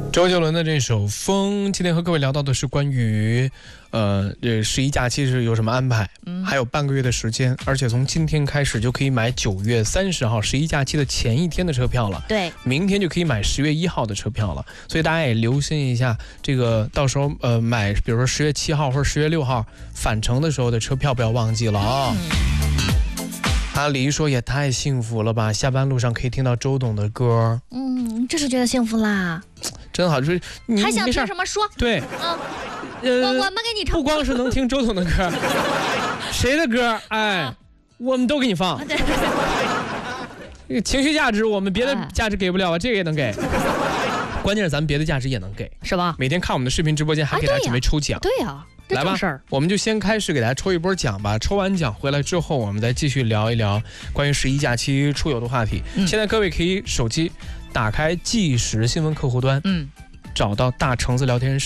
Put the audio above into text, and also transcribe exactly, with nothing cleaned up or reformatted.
周杰伦的这首《风》，今天和各位聊到的是关于，呃，这十一假期是有什么安排？嗯，还有半个月的时间，而且从今天开始就可以买九月三十号十一假期的前一天的车票了。 对， 明天就可以买十月一号的车票了。所以大家也留心一下，这个到时候呃买，比如说十月七号或者十月六号返程的时候的车票不要忘记了啊。嗯啊，李一说也太幸福了吧！下班路上可以听到周董的歌， 嗯，这是觉得幸福啦， 真好。就是你还想听什么说？ 对， 嗯， 呃， 我我们给你唱， 不光是能听周董的歌，谁的歌，哎，啊、我们都给你放。 对， 这个情绪价值我们别的价值给不了啊，这个也能给。关键是咱们别的价值也能给， 是吧？ 每天看我们的视频直播间，还给大家准备抽奖。 对呀、啊。 来吧，我们就先开始给大家抽一波奖吧。抽完奖回来之后，我们再继续聊一聊关于十一假期出游的话题。嗯、现在各位可以手机打开即时新闻客户端，嗯，找到大橙子聊天室。